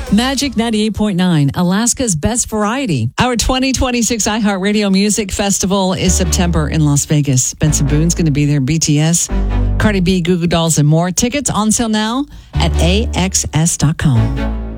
Magic 98.9, Alaska's best variety. Our 2026 iHeartRadio Music Festival is September in Las Vegas. Benson Boone's going to be there, BTS, Cardi B, Goo Goo Dolls, and more. Tickets on sale now at AXS.com.